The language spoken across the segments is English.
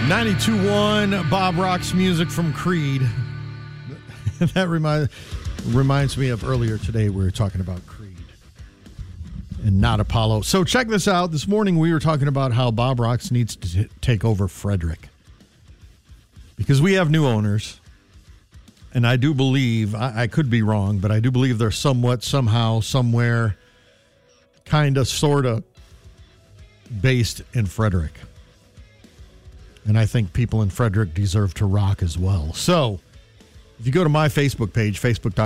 92.1 Bob Rock's music from Creed. That reminds me of earlier today we were talking about Creed and not Apollo. So check this out. This morning we were talking about how Bob Rocks needs to take over Frederick because we have new owners. And I do believe, I could be wrong, but I do believe they're somewhat, somehow, somewhere, kind of, sort of based in Frederick. And I think people in Frederick deserve to rock as well. So, if you go to my Facebook page,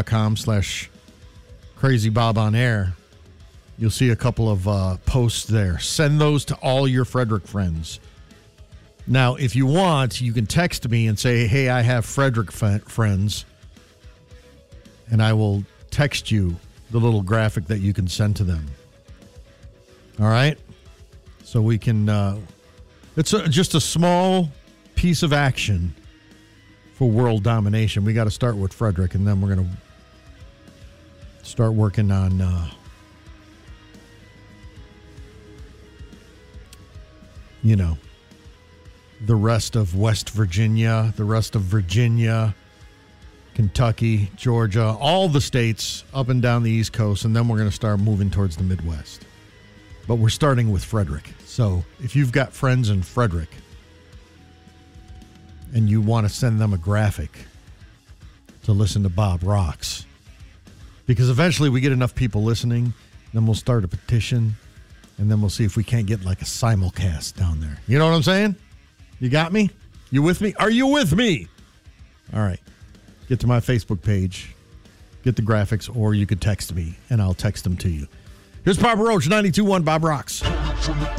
facebook.com/crazybobonair, you'll see a couple of posts there. Send those to all your Frederick friends. Now, if you want, you can text me and say, hey, I have Frederick friends. And I will text you the little graphic that you can send to them. All right? So we can... It's just a small piece of action for world domination. We got to start with Frederick, and then we're going to start working on the rest of West Virginia, the rest of Virginia, Kentucky, Georgia, all the states up and down the East Coast, and then we're going to start moving towards the Midwest. But we're starting with Frederick. So if you've got friends in Frederick and you want to send them a graphic to listen to Bob Rocks, because eventually we get enough people listening, then we'll start a petition, and then we'll see if we can't get like a simulcast down there. You know what I'm saying? You got me? You with me? Are you with me? All right. Get to my Facebook page, get the graphics, or you could text me, and I'll text them to you. Here's Papa Roach, 92.1 Bob Rocks.